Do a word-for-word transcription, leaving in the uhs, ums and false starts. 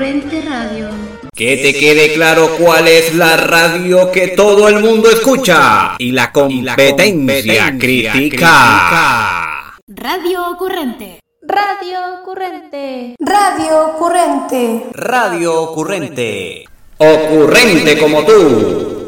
Ocurrente Radio. Que te quede claro cuál es la radio que todo el mundo escucha y la competencia, y la competencia critica. critica. Radio Ocurrente. Radio Ocurrente. Radio Ocurrente. Radio Ocurrente. Ocurrente como tú.